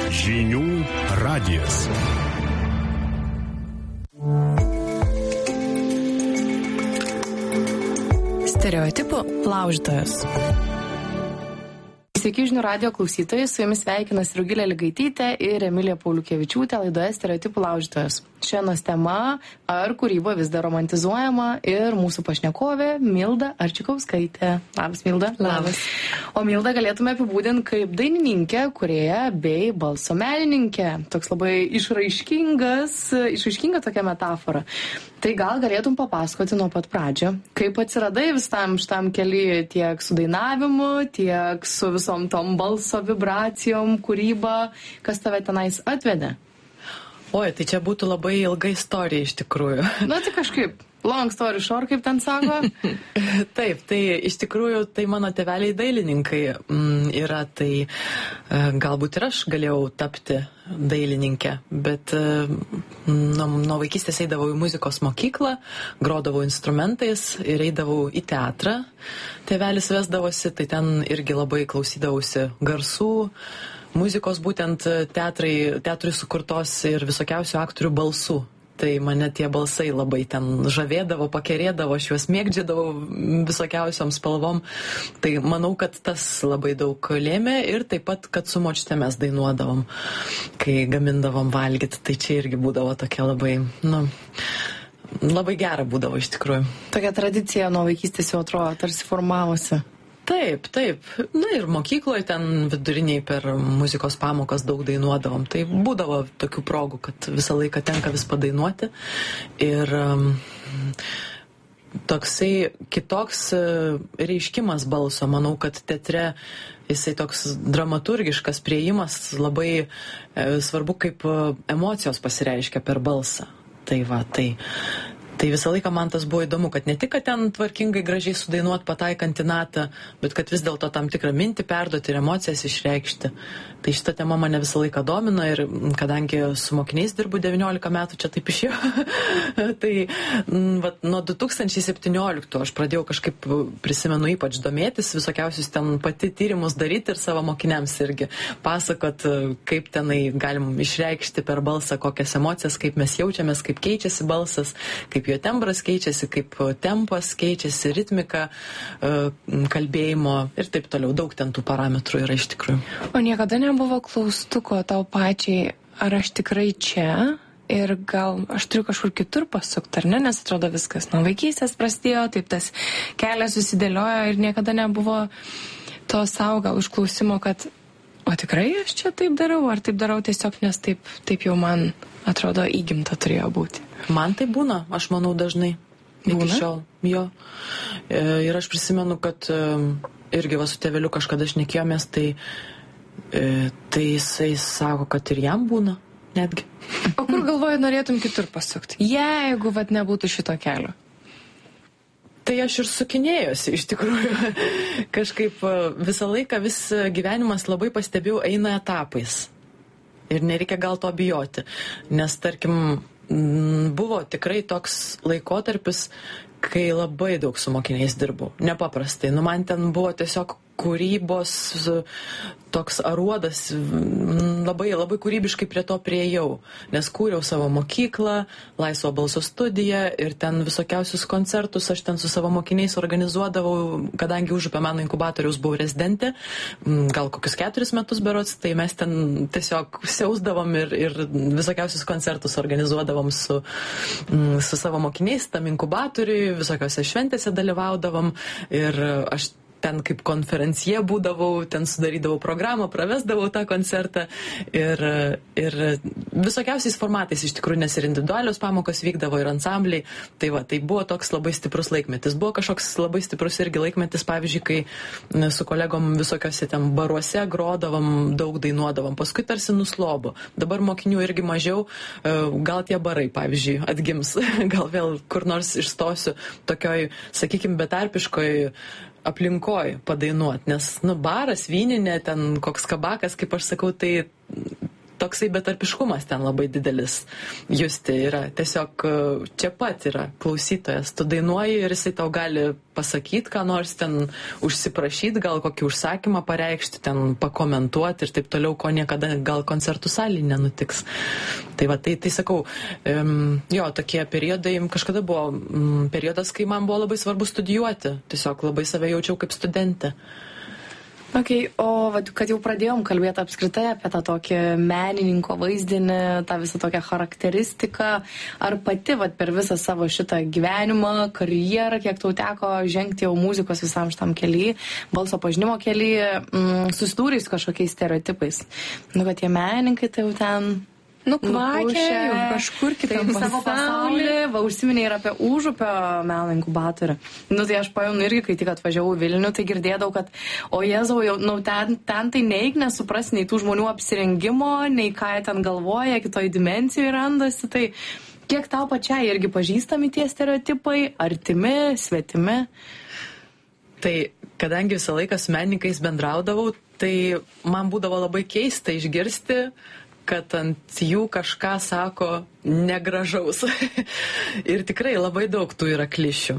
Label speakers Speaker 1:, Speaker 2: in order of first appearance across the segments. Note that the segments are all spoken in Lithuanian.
Speaker 1: Žinių radijas.
Speaker 2: Stereotipų laužytojas. Sveiki žinių radijo klausytojai, su jumis sveikinasi Rugilė Ligaitytė ir Emilija Pauliukevičiūtė laidoje Stereotipų laužytojas. Šiandienos tema – ar kūryba vis dar romantizuojama, ir mūsų pašnekovė Milda Arčikauskaitė. Labas, Milda.
Speaker 3: Labas.
Speaker 2: O Milda galėtume apibūdinti kaip dainininkė, kūrėja bei balso menininkė. Toks labai išraiškinga tokia metafora. Tai gal galėtum papasakoti nuo pat pradžio, kaip atsiradai visam šitam kely tiek su dainavimu, tiek su visom tom balso vibracijom, kūryba, kas tave tenais atvedė?
Speaker 3: Oi, tai čia būtų labai ilga istorija iš tikrųjų.
Speaker 2: Na, tai kažkaip, long story short, kaip ten sako.
Speaker 3: Taip, tai iš tikrųjų, tai mano tėveliai dailininkai yra, tai galbūt ir aš galėjau tapti dailininkė, bet nuo vaikystės eidavau į muzikos mokyklą, grodavau instrumentais ir eidavau į teatrą. Tėvelis vesdavosi, tai ten irgi labai klausydavausi garsų, muzikos, būtent teatrui sukurtos ir visokiausių aktorių balsų. Tai mane tie balsai labai ten žavėdavo, pakerėdavo, aš juos mėgdžiadavau visokiausiom spalvom. Tai manau, kad tas labai daug lėmė ir taip pat, kad su močiute mes dainuodavom, kai gamindavom valgyti. Tai čia irgi būdavo tokia labai, labai gera būdavo iš tikrųjų.
Speaker 2: Tokia tradicija nuo vaikystės jau atrodo, tarsi formavosi.
Speaker 3: Taip. Na ir mokykloje ten viduriniai per muzikos pamokas daug dainuodavom. Tai būdavo tokių progų, kad visą laiką tenka vis padainuoti. Ir toksai kitoks reiškimas balso, manau, kad teatre jisai toks dramaturgiškas priėjimas, labai svarbu, kaip emocijos pasireiškia per balsą. Tai visą laiką man tas buvo įdomu, kad ne tik, kad ten tvarkingai gražiai sudainuot pataikant į natą, bet kad vis dėlto tam tikrą mintį perduoti ir emocijas išreikšti. Tai šita tema mane visą laiką domina ir kadangi su mokiniais dirbu 19 metų, čia taip išėjo, tai nuo 2017 aš pradėjau kažkaip, prisimenu, ypač domėtis, visokiausius ten pati tyrimus daryti ir savo mokiniams irgi pasakot, kaip tenai galim išreikšti per balsą kokias emocijas, kaip mes jaučiamės, kaip keičiasi balsas, kaip jo tembras keičiasi, kaip tempas keičiasi, ritmika, kalbėjimo ir taip toliau. Daug ten tų parametrų yra iš tikrųjų.
Speaker 2: O niekada nebuvo klaustuko tau pačiai, ar aš tikrai čia ir gal aš turiu kažkur kitur pasukti, ar ne? Nes atrodo viskas nuo vaikystės prasidėjo, taip tas kelias susidėliojo ir niekada nebuvo to sau gal užklausimo, kad o tikrai aš čia taip darau, ar taip darau tiesiog, nes taip jau man atrodo įgimta turėjo būti.
Speaker 3: Man tai būna, aš manau dažnai. Iki šiol. Jo. Ir aš prisimenu, kad irgi su tėveliu kažkada šnekėjomės, tai jisai sako, kad ir jam būna netgi.
Speaker 2: O kur galvoji norėtum kitur pasukti, jeigu nebūtų šito kelio?
Speaker 3: Tai aš ir sukinėjosi, iš tikrųjų. Kažkaip visą laiką, gyvenimas labai pastebėjau, eina etapais. Ir nereikia gal to bijoti. Nes, tarkim, buvo tikrai toks laikotarpis, kai labai daug su mokiniais dirbau. Nepaprastai. Man ten buvo tiesiog kūrybos toks aruodas, labai, labai kūrybiškai prie to priėjau, nes kūriau savo mokyklą, laisvo balso studiją ir ten visokiausius koncertus aš ten su savo mokiniais organizuodavau, kadangi Užupio meno inkubatoriaus buvau rezidentė, gal kokius 4 metus berods, tai mes ten tiesiog siausdavom ir visokiausius koncertus organizuodavom su savo mokiniais tam inkubatoriui, visokiose šventėse dalyvaudavom ir aš ten kaip konferencija būdavau, ten sudarydavau programą, pravesdavau tą koncertą ir visokiausiais formatais iš tikrųjų, nes ir individualios pamokos vykdavo ir ansambliai. Tai buvo toks labai stiprus laikmetis. Buvo kažkoks labai stiprus irgi laikmetis, pavyzdžiui, kai su kolegom visokiose ten baruose grodavom, daug dainuodavom. Paskui tarsi nuslobo. Dabar mokinių irgi mažiau, gal tie barai, pavyzdžiui, atgims. Gal vėl kur nors išstosiu tokioj, sakykime, betarpiškoj aplinkoj padainuot, nes, baras, vyninė, ten koks kabakas, kaip aš sakau, tai toksai betarpiškumas ten labai didelis justi yra. Tiesiog čia pat yra klausytojas. Tu dainuoji ir jisai tau gali pasakyti, ką nors ten užsiprašyti, gal kokį užsakymą pareikšti, ten pakomentuoti ir taip toliau, ko niekada gal koncertų salėje nenutiks. Tai va, tai sakau, jo, tokie periodai, kažkada buvo periodas, kai man buvo labai svarbu studijuoti. Tiesiog labai save jaučiau kaip studentė.
Speaker 2: Okay, o kad jau pradėjom kalbėti apskritai apie tą tokį menininko vaizdinį, tą visą tokią charakteristiką, ar pati per visą savo šitą gyvenimą, karjerą, kiek tau teko žengti jau muzikos visam šitam kelyje, balso pažinimo kelyje, susidūrei su kažkokiais stereotipais? Nu, kad tie menininkai tai jau ten...
Speaker 4: Nukvakia jau kažkur kitam
Speaker 2: savo pasaulį, užsiminė ir apie Užupio meno inkubatorių. Tai aš pajaunu irgi, kai tik atvažiavau į Vilnių, tai girdėdavau, kad o Jėzau, jau ten tai neik nesupras nei tų žmonių apsirengimo, nei ką jie ten galvoja, kitoj dimensijoje randasi. Tai kiek tau pačiai irgi pažįstami tie stereotipai, artimi, svetimi?
Speaker 3: Tai kadangi visą laiką su menininkais bendraudavau, tai man būdavo labai keista išgirsti, kad ant jų kažką sako negražaus. Ir tikrai labai daug tų yra klišių.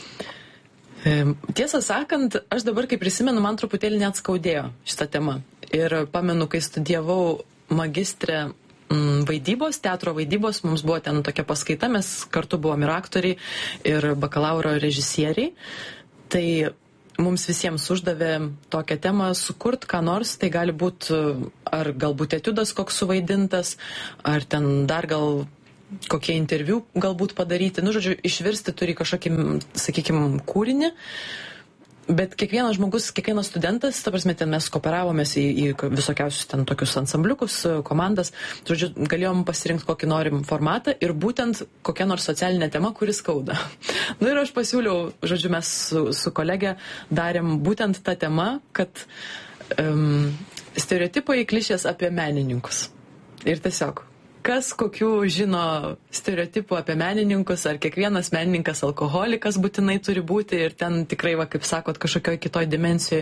Speaker 3: Tiesą sakant, aš dabar, kai prisimenu, man truputėlį net skaudėjo šitą temą. Ir pamenu, kai studijavau magistrę vaidybos, teatro vaidybos, mums buvo ten tokia paskaita, mes kartu buvom ir aktoriai, ir bakalauro režisieriai. Tai mums visiems uždavė tokią temą sukurt ką nors, tai gali būti ar galbūt etiudas koks suvaidintas, ar ten dar gal kokie interviu galbūt padaryti. Žodžiu, išvirsti turi kažkokį, sakykime, kūrinį. Bet kiekvienas žmogus, kiekvienas studentas, ta prasme, ten mes kooperavomės į visokiausius ten tokius ansambliukus, komandas, žodžiu, galėjom pasirinkti kokį norim formatą ir būtent kokią nors socialinę temą, kuris skauda. Ir aš pasiūliau, žodžiu, mes su kolegė darėm būtent tą temą, kad stereotipai klišės apie menininkus. Ir tiesiog, kas kokių žino stereotipų apie menininkus, ar kiekvienas menininkas alkoholikas būtinai turi būti ir ten tikrai, kaip sakot, kažkokioj kitoj dimensijoje,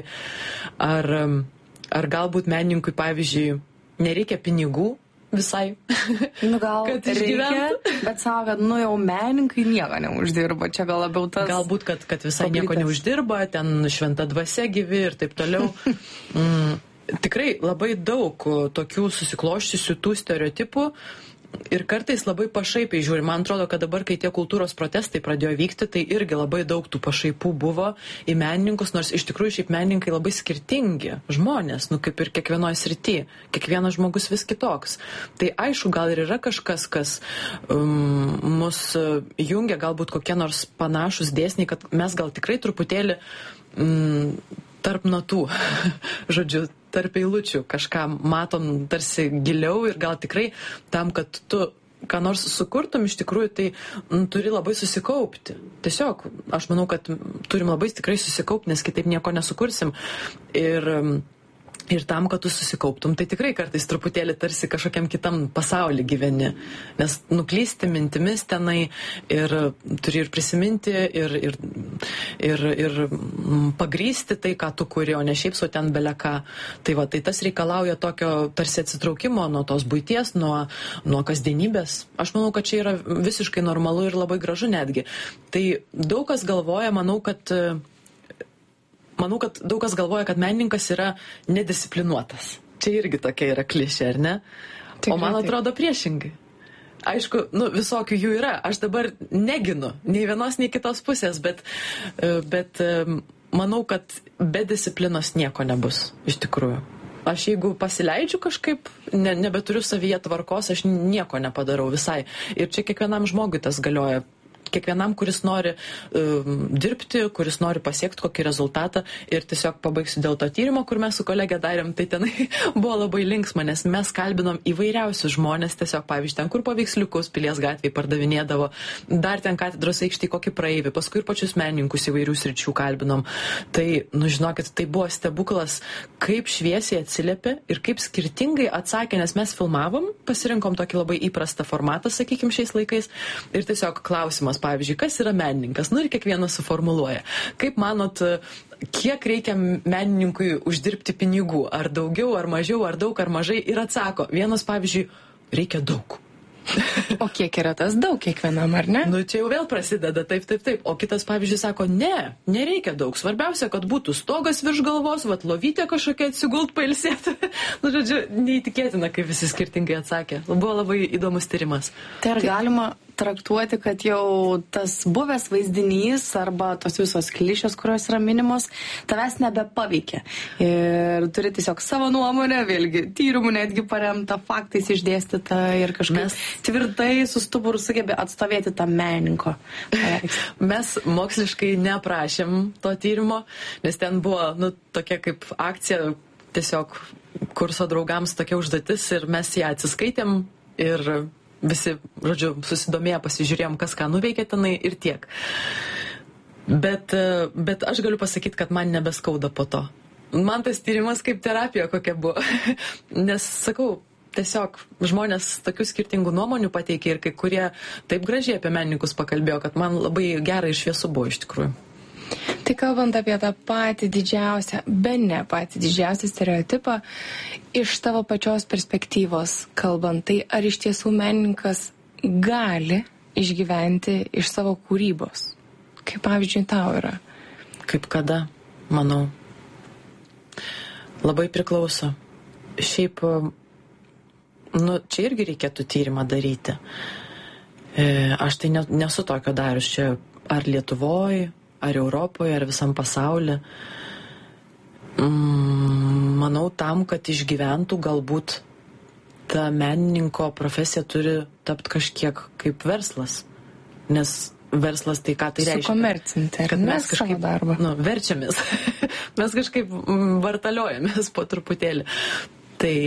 Speaker 3: ar galbūt menininkui, pavyzdžiui, nereikia pinigų visai,
Speaker 2: gal kad reikia, bet savo, kad jau menininkai nieko neuždirba, čia gal labiau tas...
Speaker 3: Galbūt, kad visai nieko neuždirba, ten šventa dvasia gyvi ir taip toliau. Tikrai labai daug tokių susikloščiusių tų stereotipų ir kartais labai pašaipiai žiūri. Man atrodo, kad dabar, kai tie kultūros protestai pradėjo vykti, tai irgi labai daug tų pašaipų buvo į menininkus, nors iš tikrųjų šiaip menininkai labai skirtingi žmonės, kaip ir kiekvienoje srityje. Kiekvienas žmogus vis kitoks. Tai aišku, gal ir yra kažkas, kas mus jungia, galbūt kokie nors panašus dėsniai, kad mes gal tikrai truputėlį tarp natų, žodžiu, tarp eilučių kažką matom tarsi giliau ir gal tikrai tam, kad tu ką nors sukurtum, iš tikrųjų, tai turi labai susikaupti. Tiesiog, aš manau, kad turim labai tikrai susikaupti, nes kitaip nieko nesukursim. Ir tam, kad tu susikauptum, tai tikrai kartais truputėlį tarsi kažkokiam kitam pasaulį gyveni. Nes nuklysti mintimis tenai ir turi ir prisiminti ir pagrysti tai, ką tu kuri, o ne šiaip su ten beleką. Tai va, tai tas reikalauja tokio tarsi atsitraukimo nuo tos buities, nuo kasdienybės. Aš manau, kad čia yra visiškai normalu ir labai gražu netgi. Tai daug kas galvoja, manau, kad daug kas galvoja, kad menininkas yra nedisciplinuotas. Čia irgi tokia yra klišė, ar ne? Tikrai, o man atrodo priešingai. Aišku, visokių jų yra. Aš dabar neginu nei vienos, nei kitos pusės, bet manau, kad be disciplinos nieko nebus, iš tikrųjų. Aš jeigu pasileidžiu kažkaip, nebeturiu savyje tvarkos, aš nieko nepadarau visai. Ir čia kiekvienam žmogui tas galioja. Kiekvienam, kuris nori dirbti, kuris nori pasiekti kokį rezultatą ir tiesiog pabaigsiu dėl to tyrimo, kur mes su kolegė darėm, tai tenai buvo labai linksma, nes mes kalbinom įvairiausius žmonės, tiesiog pavyzdžiui, ten, kur paveiksliukus Pilies gatvėje pardavinėdavo, dar ten katedros aikštėje kokį praeivį, paskui ir pačius menininkus įvairių sričių kalbinom. Tai, žinokit, tai buvo stebuklas, kaip šviesiai atsiliepė ir kaip skirtingai atsakė, nes mes filmavom, pasirinkom tokį labai įprastą formatą, sakykim, šiais laikais ir tiesiog klausimas, pavyzdžiui, kas yra menininkas? Ir kiekvienas suformuluoja. Kaip manot, kiek reikia menininkui uždirbti pinigų, ar daugiau, ar mažiau, ar daug, ar mažai, ir atsako, vienas pavyzdžiui, reikia daug.
Speaker 2: O kiek yra tas daug kiekvienam, ar ne?
Speaker 3: Nu, čia jau vėl prasideda, taip. O kitas, pavyzdžiui, sako, nereikia daug. Svarbiausia, kad būtų stogas virš galvos, vat lovytė kažkokia atsigult pailsėti. Nu, žodžiu, neįtikėtina, kaip visi skirtingai atsakė. Buvo labai įdomus tyrimas.
Speaker 4: Tai ar galima traktuoti, kad jau tas buvęs vaizdinys arba tos visos klišės, kurios yra minimos, tavęs nebepaveikia. Ir turi tiesiog savo nuomonę, vėlgi, tyrimų netgi paremta, faktais išdėstyta ir kažkaip tvirtai su stuburu sugebė atstovėti tą menininko.
Speaker 3: Mes moksliškai neaprašėm to tyrimo, nes ten buvo, tokia kaip akcija, tiesiog kurso draugams tokia užduotis ir mes ją atsiskaitėm ir visi, žodžiu, susidomėję pasižiūrėjom, kas ką nuveikė tenai ir tiek. Bet aš galiu pasakyti, kad man nebeskauda po to. Man tas tyrimas kaip terapija kokia buvo. Nes, sakau, tiesiog žmonės tokių skirtingų nuomonių pateikė ir kai kurie taip gražiai apie menininkus pakalbėjo, kad man labai gerai ir šviesu buvo iš tikrųjų.
Speaker 2: Tai kalbant apie tą patį didžiausią, bene patį didžiausią stereotipą, iš tavo pačios perspektyvos kalbant, tai ar iš tiesų menininkas gali išgyventi iš savo kūrybos? Kaip pavyzdžiui tau yra?
Speaker 3: Kaip kada, manau. Labai priklauso. Šiaip, čia irgi reikėtų tyrimą daryti. Aš tai nesu tokio darius čia ar Lietuvoje, ar Europoje, ar visam pasaulyje. Manau, tam, kad išgyventų, galbūt ta menininko profesija turi tapti kažkiek kaip verslas. Nes verslas tai ką tai reiškia?
Speaker 2: Sukomercinti,
Speaker 3: kad mes kažkaip
Speaker 2: darbą.
Speaker 3: Verčiamės. Mes kažkaip vartaliojamės po truputėlį. Tai,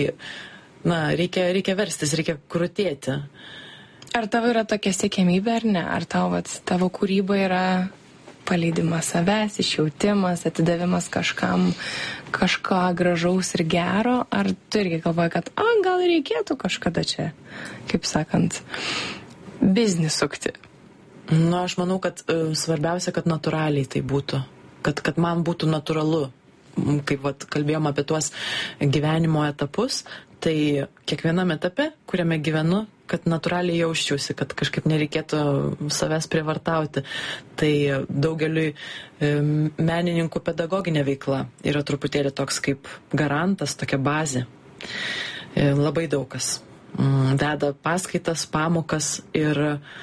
Speaker 3: reikia verstis, reikia krutėti.
Speaker 2: Ar tavo yra tokia siekiamybė ar ne? Ar tavo kūryba yra paleidimas savęs, išjautimas, atidavimas kažkam, kažką gražaus ir gero, ar tu irgi galvoji, kad gal reikėtų kažkada čia, kaip sakant, biznį sukti?
Speaker 3: Aš manau, kad svarbiausia, kad natūraliai tai būtų, kad man būtų natūralu, kaip kalbėjom apie tuos gyvenimo etapus, tai kiekviename etape, kuriame gyvenu, kad natūraliai jausčiausi, kad kažkaip nereikėtų savęs prievartauti. Tai daugeliui menininkų pedagoginė veikla yra truputėlį toks kaip garantas, tokia bazė. Labai daug kas deda paskaitas, pamokas ir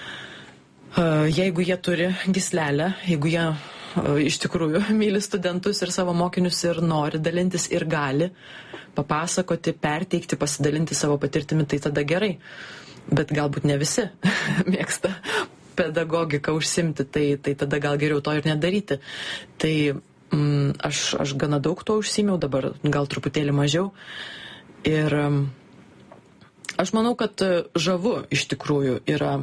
Speaker 3: jeigu jie turi gyslelę, jeigu jie iš tikrųjų myli studentus ir savo mokinius ir nori dalintis ir gali papasakoti, perteikti, pasidalinti savo patirtimi, tai tada gerai. Bet galbūt ne visi mėgsta pedagogiką užsimti, tai tada gal geriau to ir nedaryti. Tai aš gana daug to užsimiau, dabar gal truputėlį mažiau. Ir aš manau, kad žavu iš tikrųjų yra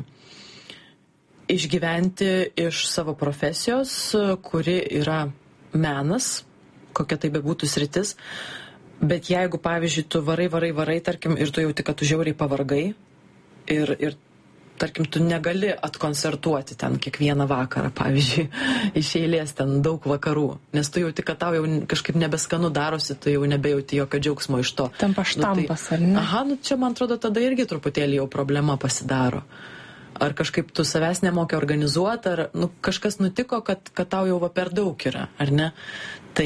Speaker 3: išgyventi iš savo profesijos, kuri yra menas, kokia tai bebūtų sritis. Bet jeigu, pavyzdžiui, tu varai, tarkim, ir tu jauti, kad tu žiauriai pavargai, ir tarkim, tu negali atkoncertuoti ten kiekvieną vakarą, pavyzdžiui, iš eilės ten daug vakarų, nes tu jauti, kad tau jau kažkaip nebeskanu darosi, tu jau nebejauti jokio džiaugsmo iš to.
Speaker 2: Tampa štampas, ar ne?
Speaker 3: Čia, man atrodo, tada irgi truputėlį jau problema pasidaro. Ar kažkaip tu savęs nemoki organizuoti, ar kažkas nutiko, kad tau jau per daug yra, ar ne? Tai,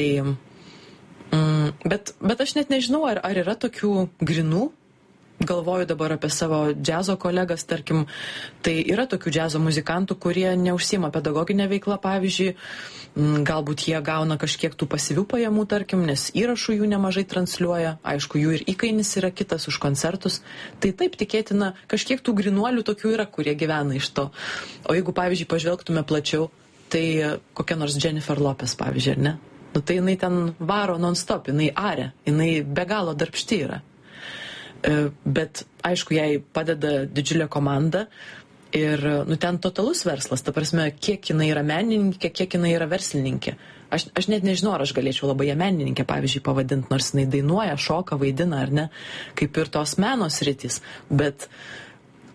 Speaker 3: bet aš net nežinau, ar yra tokių grinų. Galvoju dabar apie savo džiazo kolegas, tarkim, tai yra tokių džiazo muzikantų, kurie neužsiima pedagoginę veiklą, pavyzdžiui, galbūt jie gauna kažkiek tų pasyvių pajamų, tarkim, nes įrašų jų nemažai transliuoja, aišku, jų ir įkainis yra kitas už koncertus, tai taip tikėtina, kažkiek tų grinuolių tokių yra, kurie gyvena iš to. O jeigu, pavyzdžiui, pažvelgtume plačiau, tai kokia nors Jennifer Lopez, pavyzdžiui, ar ne? Tai jinai ten varo non-stop, jinai aria, jinai be galo darbšti yra. Bet, aišku, jai padeda didžiulė komanda ir, ten totalus verslas, ta prasme, kiek jinai yra menininkė, kiek jinai yra verslininkė. Aš net nežinau, ar aš galėčiau labai ją menininkę, pavyzdžiui, pavadinti, nors jinai dainuoja, šoka, vaidina, ar ne, kaip ir tos meno sritys, bet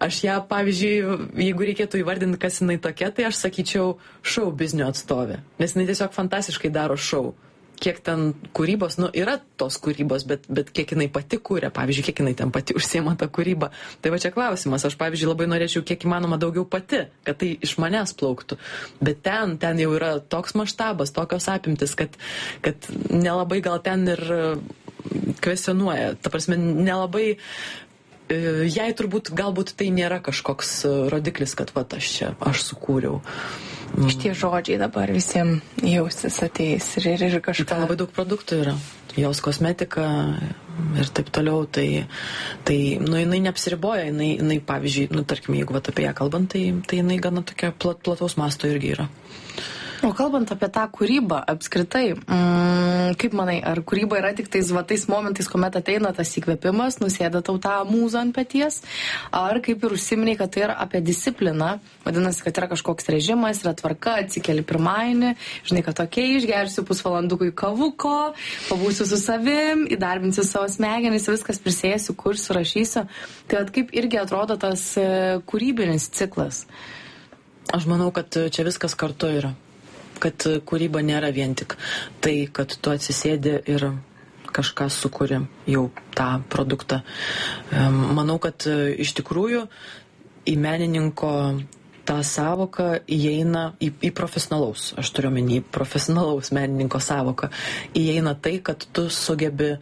Speaker 3: Aš ją, pavyzdžiui, jeigu reikėtų įvardinti, kas jinai tokia, tai aš sakyčiau šou biznio atstovė. Nes jinai tiesiog fantastiškai daro šou. Kiek ten kūrybos, yra tos kūrybos, bet kiek jinai pati kūrė, pavyzdžiui, kiek jinai ten pati užsiema tą kūrybą. Tai va čia klausimas, aš, pavyzdžiui, labai norėčiau kiek įmanoma daugiau pati, kad tai iš manęs plauktų. Bet ten jau yra toks maštabas, tokios apimtis, kad nelabai gal ten ir kvestionuoja. Ta prasme, nelabai, jai turbūt, galbūt tai nėra kažkoks rodiklis, kad va, aš sukūriau.
Speaker 2: Šitie žodžiai dabar visiems jaustis ateis ir kažką.
Speaker 3: Ten labai daug produktų yra. Jos kosmetika ir taip toliau. Tai jinai neapsiriboja. Jinai pavyzdžiui, tarkim, jeigu apie ją kalbant, tai jinai gana tokia plataus masto irgi yra.
Speaker 4: O kalbant apie tą kūrybą apskritai, kaip manai, ar kūryba yra tik tais momentais, kuomet ateina tas įkvėpimas, nusėda tau tą mūzą ant peties, ar kaip ir užsiminiai, kad tai yra apie discipliną, vadinasi, kad yra kažkoks režimas, yra tvarka, atsikeli pirmadienį, žinai, kad išgersiu pusvalandukui kavuko, pabūsiu su savim, įdarbinsiu savo smegenis, viskas prisėsiu, kursiu, rašysiu. Tai kaip irgi atrodo tas kūrybinis ciklas?
Speaker 3: Aš manau, kad čia viskas kartu yra. Kad kūryba nėra vien tik tai, kad tu atsisėdi ir kažką sukuri jau tą produktą. Manau, kad iš tikrųjų į menininko tą savoką įeina į profesionalaus, aš turiu omeny, profesionalaus menininko savoką, įeina tai, kad tu sugebi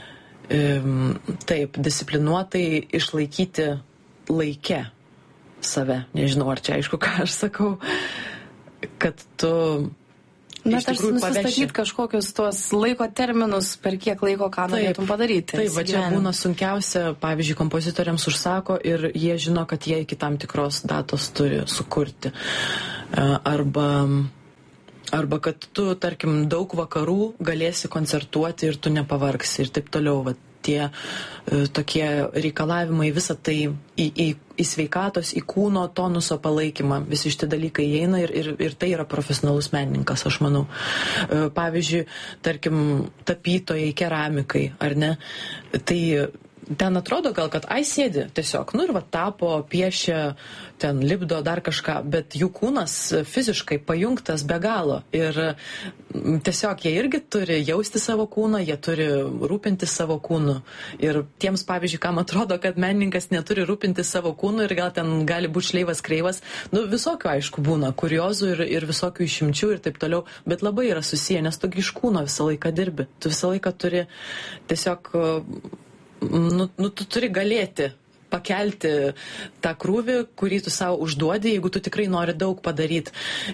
Speaker 3: taip disciplinuotai išlaikyti laike save. Nežinau, ar čia aišku, ką aš sakau. Kad tu iš tikrųjų
Speaker 4: nusistatyti kažkokius tuos laiko terminus, per kiek laiko ką norėtum padaryti.
Speaker 3: Taip, va čia būna sunkiausia, pavyzdžiui, kompozitoriams užsako ir jie žino, kad jie iki tam tikros datos turi sukurti. Arba kad tu, tarkim, daug vakarų galėsi koncertuoti ir tu nepavargsi ir taip toliau. Va, tie tokie reikalavimai, visą tai į sveikatos, į kūno tonuso palaikymą, visi šitie dalykai įeina ir tai yra profesionalus menininkas, aš manau. Pavyzdžiui, tarkim, tapytojai, keramikai, ar ne? Tai ten atrodo gal, kad sėdi tiesiog, ir va tapo, piešia, ten lipdo dar kažką, bet jų kūnas fiziškai pajungtas be galo. Ir tiesiog jie irgi turi jausti savo kūną, jie turi rūpintis savo kūnu. Ir tiems, pavyzdžiui, kam atrodo, kad menininkas neturi rūpintis savo kūnu ir gal ten gali būti šleivas, kreivas, visokių aišku būna, kuriozų ir visokių išimčių ir taip toliau, bet labai yra susiję, nes tu iš kūno visą laiką dirbi. Tu visą laiką turi tiesiog tu turi galėti pakelti tą krūvį, kurį tu savo užduodi, jeigu tu tikrai nori daug padaryti.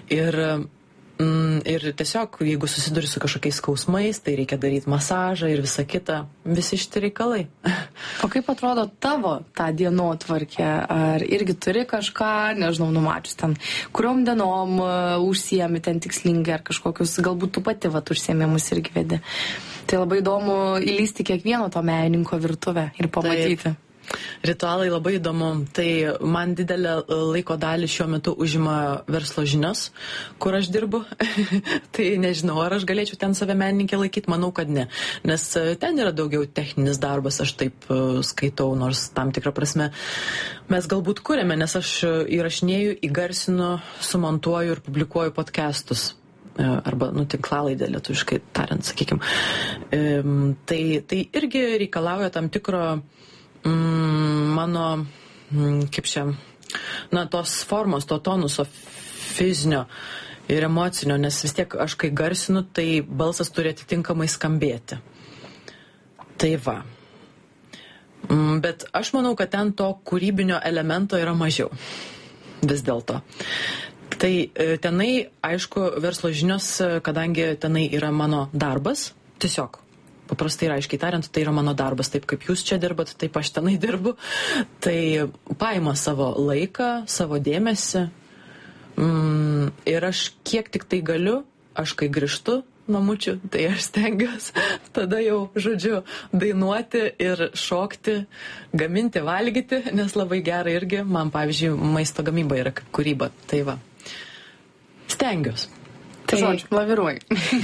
Speaker 3: Ir tiesiog, jeigu susiduri su kažkokiais skausmais, tai reikia daryti masažą ir visa kita, visi šitie reikalai.
Speaker 4: O kaip atrodo tavo tą dienotvarkę? Ar irgi turi kažką, nežinau, numačius ten, kuriom dienom užsiemi ten tikslingai, ar kažkokius, galbūt tu pati užsiėmimus irgi vedi? Tai labai įdomu įlysti kiekvieno to menininko virtuvę ir pamatyti.
Speaker 3: Taip. Ritualai labai įdomu. Tai man didelę laiko dalį šiuo metu užima verslo žinios, kur aš dirbu. Tai nežinau, ar aš galėčiau ten save menininkė laikyti, manau, kad ne. Nes ten yra daugiau techninis darbas, aš taip skaitau, nors tam tikrą prasme mes galbūt kuriame, nes aš įrašinėju, įgarsinu, sumontuoju ir publikuoju podcastus. Arba, tinklalaidę lietuviškai tariant, sakykim. Tai irgi reikalauja tam tikro mano, kaip čia, tos formos, to tonuso fizinio ir emocinio, nes vis tiek aš kai garsinu, tai balsas turi atitinkamai skambėti. Tai va. Bet aš manau, kad ten to kūrybinio elemento yra mažiau. Vis dėlto. Tai tenai, aišku, verslo žinios, kadangi tenai yra mano darbas, tiesiog, paprastai ir aiškiai tariant, tai yra mano darbas, taip kaip jūs čia dirbat, taip aš tenai dirbu, tai paima savo laiką, savo dėmesį ir aš kiek tik tai galiu, aš kai grįžtu namučių, tai aš stengiuosi tada jau, žodžiu, dainuoti ir šokti, gaminti, valgyti, nes labai gerai irgi, man pavyzdžiui, maisto gamyba yra kaip kūryba, tai va. Stengiuosi.
Speaker 4: Tai žodžiu, laviruoju.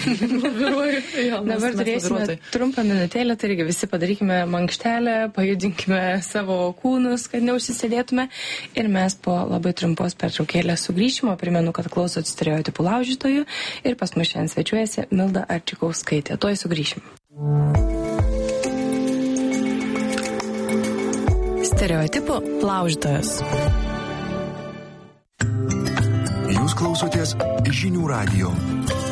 Speaker 2: Dabar turėsime trumpą minutėlę, tai irgi visi padarykime mankštelę, pajudinkime savo kūnus, kad neužsisėdėtume. Ir mes po labai trumpos pertraukėlės sugrįšime. Primenu, kad klausot stereotipų laužytojų ir pas mus šiandien svečiuojasi Milda Arčikauskaitė. Tuoj sugrįšim. Stereotipų laužytojas.
Speaker 5: Jūs klausotės Žinių radijo.